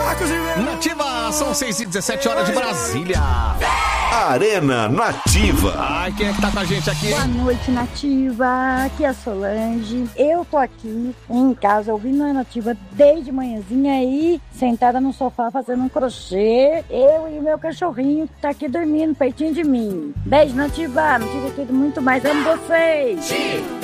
Nativa, são 6h17 horas de Brasília. Arena Nativa. Ai, quem é que tá com a gente aqui? Boa noite, Nativa. Aqui é a Solange. Eu tô aqui em casa ouvindo a Nativa desde manhãzinha aí, sentada no sofá fazendo um crochê. Eu e o meu cachorrinho que tá aqui dormindo pertinho de mim. Beijo, Nativa. Nativa tudo muito mais. Amo vocês.